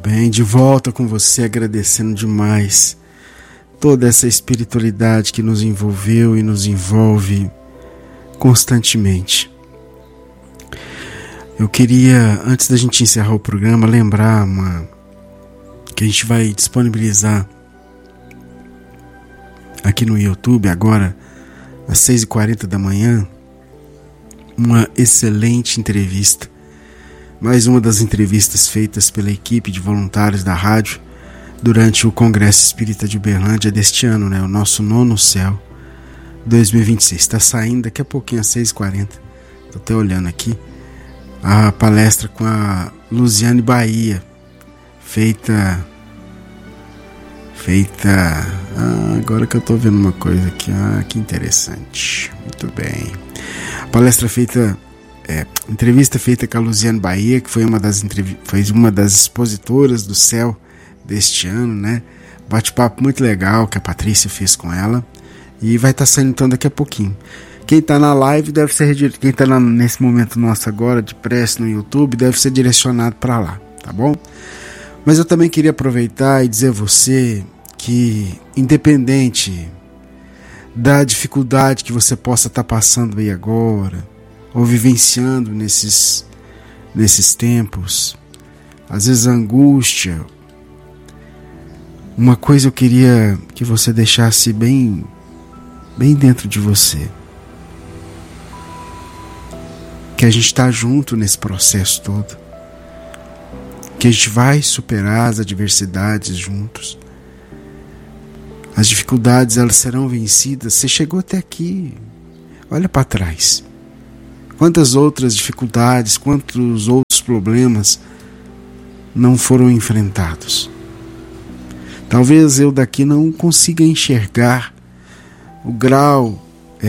bem, de volta com você, agradecendo demais toda essa espiritualidade que nos envolveu e nos envolve constantemente. Eu queria, antes da gente encerrar o programa, lembrar que a gente vai disponibilizar aqui no YouTube agora, às 6h40 da manhã, uma excelente entrevista. Mais uma das entrevistas feitas pela equipe de voluntários da rádio durante o Congresso Espírita de Uberlândia deste ano, o nosso Nono Céu 2026. Está saindo daqui a pouquinho, às 6h40. Estou até olhando aqui. A palestra com a Luziane Bahia, feita agora que eu estou vendo uma coisa aqui, que interessante. Muito bem. A palestra feita, entrevista feita com a Luziane Bahia, que foi uma das expositoras do céu deste ano, Bate-papo muito legal que a Patrícia fez com ela, e vai estar saindo então daqui a pouquinho. Quem está na live deve ser quem está nesse momento nosso agora de prece no YouTube deve ser direcionado para lá, tá bom? Mas eu também queria aproveitar e dizer a você que, independente da dificuldade que você possa estar passando aí agora, ou vivenciando nesses tempos, às vezes a angústia, uma coisa eu queria que você deixasse bem dentro de você, que a gente está junto nesse processo todo, que a gente vai superar as adversidades juntos. As dificuldades, elas serão vencidas. Você chegou até aqui, olha para trás. Quantas outras dificuldades, quantos outros problemas não foram enfrentados? Talvez eu daqui não consiga enxergar o grau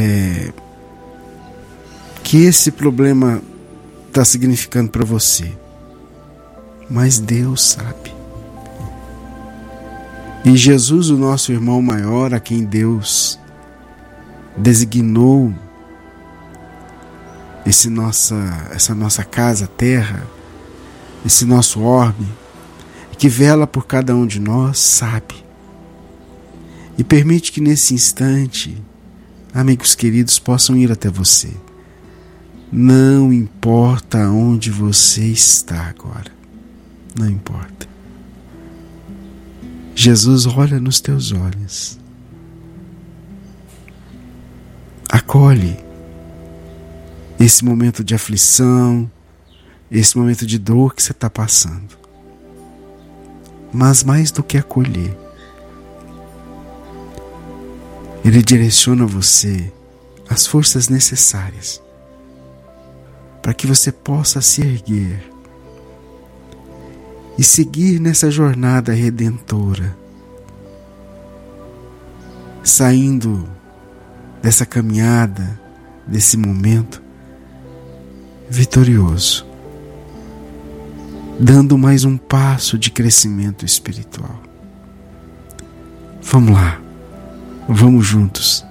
que esse problema está significando para você. Mas Deus sabe. E Jesus, o nosso irmão maior, a quem Deus designou essa nossa casa, terra, esse nosso orbe, que vela por cada um de nós, sabe. E permite que nesse instante, amigos queridos, possam ir até você. Não importa onde você está agora. Não importa. Jesus olha nos teus olhos. Acolhe esse momento de aflição, esse momento de dor que você está passando. Mas mais do que acolher, Ele direciona a você as forças necessárias para que você possa se erguer e seguir nessa jornada redentora, saindo dessa caminhada, desse momento vitorioso, dando mais um passo de crescimento espiritual. Vamos lá, vamos juntos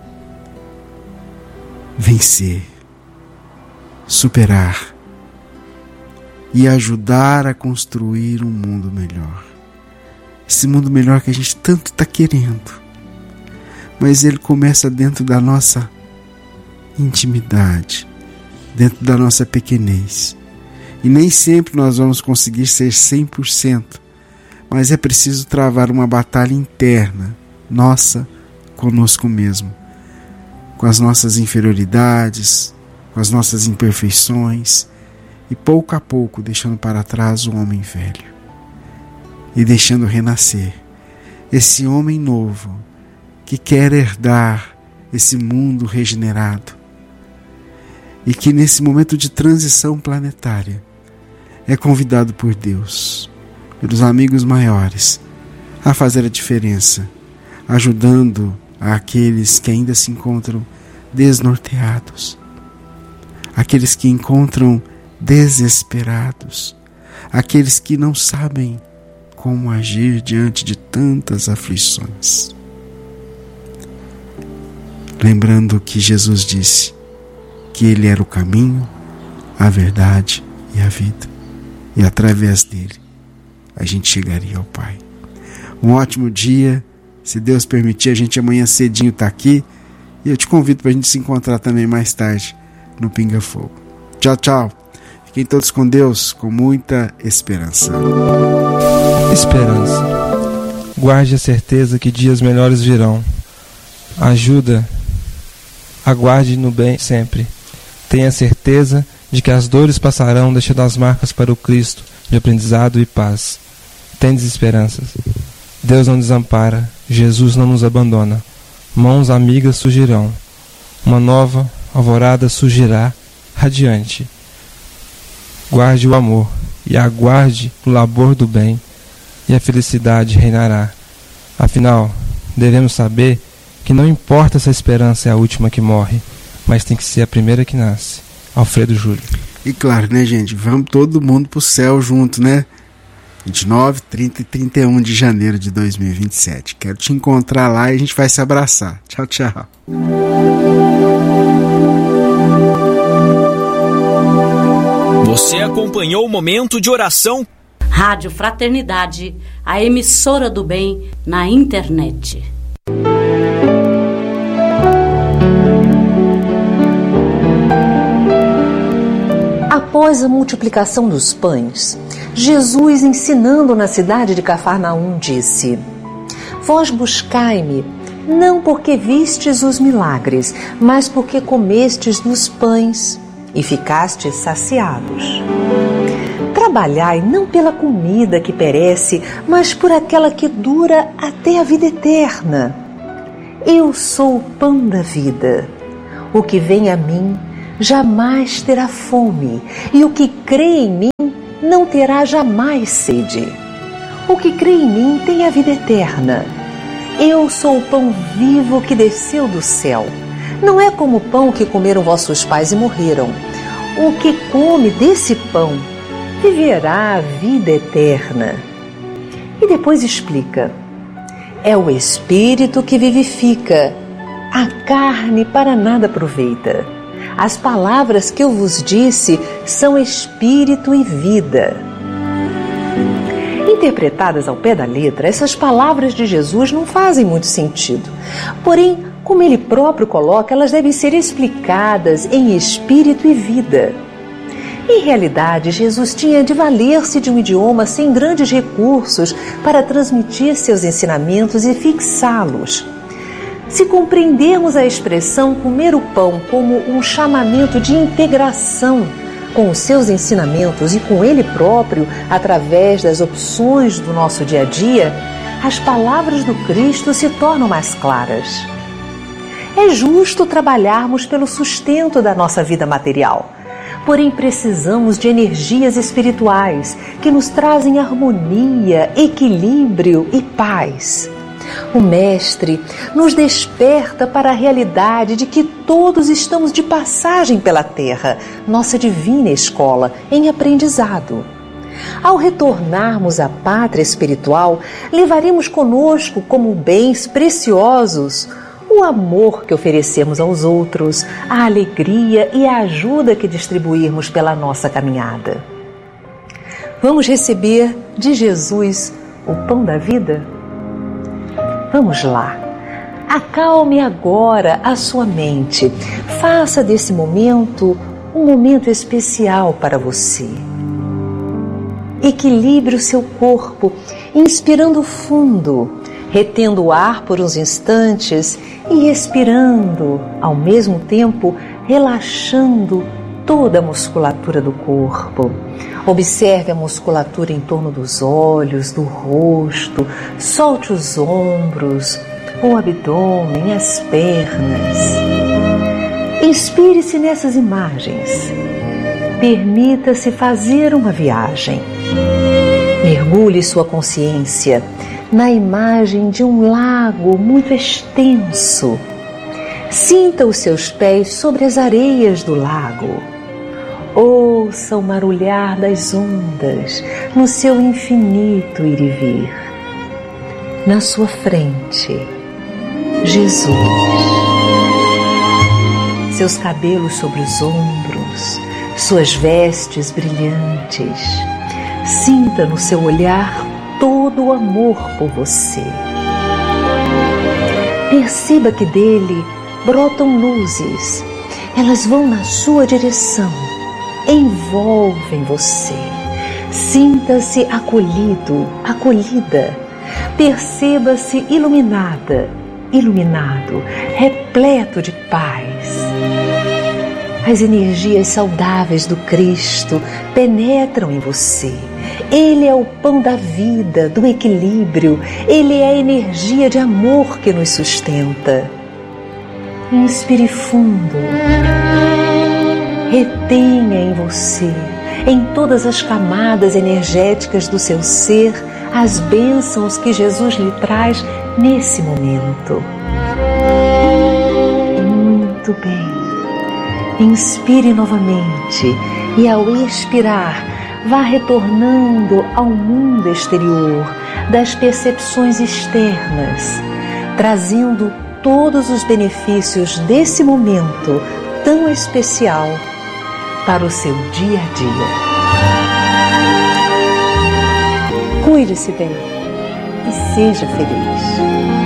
vencer, superar e ajudar a construir um mundo melhor. Esse mundo melhor que a gente tanto está querendo, mas ele começa dentro da nossa intimidade, dentro da nossa pequenez. E nem sempre nós vamos conseguir ser 100%, mas é preciso travar uma batalha interna, nossa, conosco mesmo, com as nossas inferioridades, com as nossas imperfeições, e pouco a pouco deixando para trás o homem velho e deixando renascer esse homem novo que quer herdar esse mundo regenerado e que nesse momento de transição planetária é convidado por Deus, pelos amigos maiores, a fazer a diferença, ajudando aqueles que ainda se encontram desnorteados, aqueles que encontram desesperados, aqueles que não sabem como agir diante de tantas aflições. Lembrando que Jesus disse que Ele era o caminho, a verdade e a vida, e através dele a gente chegaria ao Pai. Um ótimo dia. Se Deus permitir, a gente amanhã cedinho está aqui. E eu te convido para a gente se encontrar também mais tarde no Pinga Fogo. Tchau, tchau. Fiquem todos com Deus, com muita esperança. Esperança. Guarde a certeza que dias melhores virão. Aguarde no bem sempre. Tenha certeza de que as dores passarão, deixando as marcas para o Cristo de aprendizado e paz. Tendes esperanças. Deus não desampara, Jesus não nos abandona. Mãos amigas surgirão. Uma nova alvorada surgirá radiante. Guarde o amor e aguarde o labor do bem, e a felicidade reinará. Afinal, devemos saber que não importa se a esperança é a última que morre, mas tem que ser a primeira que nasce. Alfredo Júlio. E claro, né, gente? Vamos todo mundo pro céu junto, né? 29, 30 e 31 de janeiro de 2027. Quero te encontrar lá e a gente vai se abraçar. Tchau, tchau. Você acompanhou o Momento de Oração? Rádio Fraternidade, a emissora do bem na internet. Após a multiplicação dos pães, Jesus, ensinando na cidade de Cafarnaum, disse: Vós buscai-me, não porque vistes os milagres, mas porque comestes dos pães e ficastes saciados. Trabalhai não pela comida que perece, mas por aquela que dura até a vida eterna. Eu sou o pão da vida. O que vem a mim jamais terá fome, e o que crê em mim não terá jamais sede. O que crê em mim tem a vida eterna. Eu sou o pão vivo que desceu do céu. Não é como o pão que comeram vossos pais e morreram. O que come desse pão viverá a vida eterna. E depois explica: é o Espírito que vivifica, a carne para nada aproveita. As palavras que eu vos disse são espírito e vida. Interpretadas ao pé da letra, essas palavras de Jesus não fazem muito sentido. Porém, como ele próprio coloca, elas devem ser explicadas em espírito e vida. Em realidade, Jesus tinha de valer-se de um idioma sem grandes recursos para transmitir seus ensinamentos e fixá-los. Se compreendermos a expressão comer o pão como um chamamento de integração com os seus ensinamentos e com ele próprio, através das opções do nosso dia a dia, as palavras do Cristo se tornam mais claras. É justo trabalharmos pelo sustento da nossa vida material, porém precisamos de energias espirituais que nos trazem harmonia, equilíbrio e paz. O Mestre nos desperta para a realidade de que todos estamos de passagem pela Terra, nossa divina escola, em aprendizado. Ao retornarmos à pátria espiritual, levaremos conosco como bens preciosos o amor que oferecemos aos outros, a alegria e a ajuda que distribuirmos pela nossa caminhada. Vamos receber de Jesus o pão da vida? Vamos lá. Acalme agora a sua mente. Faça desse momento um momento especial para você. Equilibre o seu corpo, inspirando fundo, retendo o ar por uns instantes e expirando, ao mesmo tempo relaxando toda a musculatura do corpo. Observe a musculatura em torno dos olhos, do rosto, solte os ombros, o abdômen, as pernas. Inspire-se nessas imagens. Permita-se fazer uma viagem. Mergulhe sua consciência na imagem de um lago muito extenso. Sinta os seus pés sobre as areias do lago. Ouça o marulhar das ondas no seu infinito ir e vir. Na sua frente, Jesus. Seus cabelos sobre os ombros, suas vestes brilhantes. Sinta no seu olhar todo o amor por você. Perceba que dele brotam luzes. Elas vão na sua direção, envolvem você. Sinta-se acolhido, acolhida. Perceba-se iluminada, iluminado, repleto de paz. As energias saudáveis do Cristo penetram em você. Ele é o pão da vida, do equilíbrio. Ele é a energia de amor que nos sustenta. Inspire fundo. Retenha em você, em todas as camadas energéticas do seu ser, as bênçãos que Jesus lhe traz nesse momento. Muito bem. Inspire novamente e, ao expirar, vá retornando ao mundo exterior das percepções externas, trazendo todos os benefícios desse momento tão especial para o seu dia a dia. Cuide-se bem e seja feliz.